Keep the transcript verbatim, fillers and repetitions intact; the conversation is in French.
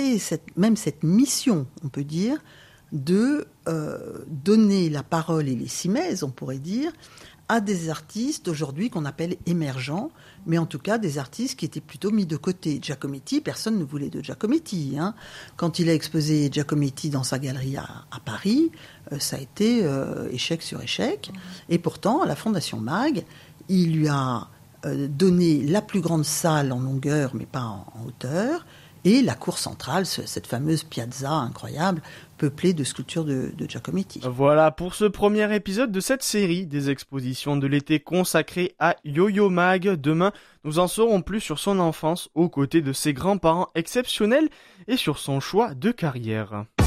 créé cette, même cette mission, on peut dire, de euh, donner la parole et les cimaises, on pourrait dire, à des artistes aujourd'hui qu'on appelle émergents, mais en tout cas des artistes qui étaient plutôt mis de côté. Giacometti, personne ne voulait de Giacometti. Hein. Quand il a exposé Giacometti dans sa galerie à, à Paris, euh, ça a été euh, échec sur échec. Et pourtant, à la Fondation Mag, il lui a euh, donné la plus grande salle en longueur, mais pas en, en hauteur, et la cour centrale, cette fameuse piazza incroyable, peuplée de sculptures de, de Giacometti. Voilà pour ce premier épisode de cette série des expositions de l'été consacrée à Yo-Yo Mag. Demain, nous en saurons plus sur son enfance aux côtés de ses grands-parents exceptionnels et sur son choix de carrière.